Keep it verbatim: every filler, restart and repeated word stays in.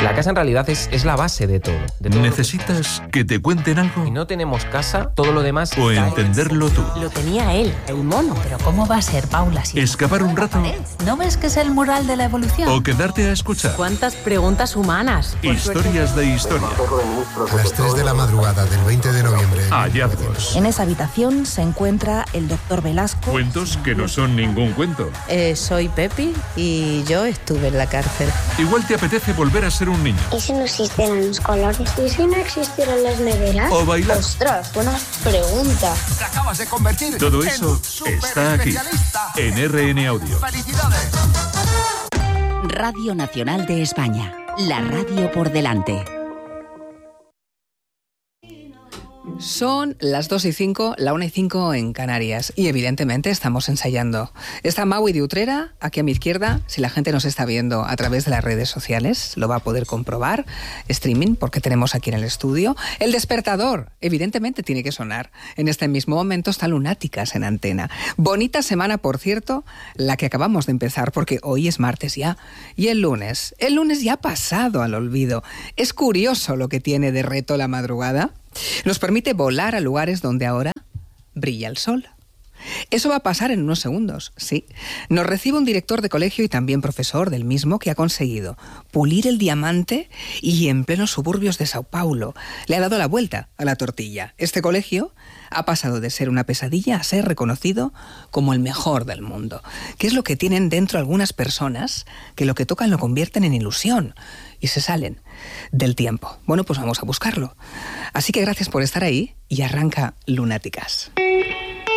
La casa en realidad es, es la base de todo. De todo ¿Necesitas que te cuenten algo? Si no tenemos casa, todo lo demás... O entenderlo tú. Lo tenía él, el mono. Pero ¿cómo va a ser, Paula? Si ¿Escapar un rato? ¿No ves que es el mural de la evolución? ¿O quedarte a escuchar? ¿Cuántas preguntas humanas? Historias de historia. A las tres de la madrugada del veinte de noviembre. Hallazgos. En esa habitación se encuentra el doctor Velasco. Cuentos que no son ningún cuento. Eh, soy Pepi y yo estuve en la cárcel. Igual te apetece volver a ser un niño. ¿Y si no existieran los colores? ¿Y si no existieran las neveras? O bailar. ¡Ostras, buena pregunta! Te acabas de convertir Todo eso está aquí, en R N Audio. ¡Felicidades! Radio Nacional de España. La radio por delante. Son las dos y cinco, la una y cinco en Canarias y evidentemente estamos ensayando. Está Maui de Utrera, aquí a mi izquierda, si la gente nos está viendo a través de las redes sociales, lo va a poder comprobar, streaming, porque tenemos aquí en el estudio. El despertador, evidentemente tiene que sonar. En este mismo momento está Lunáticas en antena. Bonita semana, por cierto, la que acabamos de empezar, porque hoy es martes ya. Y el lunes, el lunes ya ha pasado al olvido. Es curioso lo que tiene de reto la madrugada. Nos permite volar a lugares donde ahora brilla el sol. Eso va a pasar en unos segundos, sí. Nos recibe un director de colegio y también profesor del mismo que ha conseguido pulir el diamante y en plenos suburbios de Sao Paulo le ha dado la vuelta a la tortilla. Este colegio ha pasado de ser una pesadilla a ser reconocido como el mejor del mundo. ¿Qué es lo que tienen dentro algunas personas que lo que tocan lo convierten en ilusión y se salen del tiempo? Bueno, pues vamos a buscarlo. Así que gracias por estar ahí y arranca Lunáticas.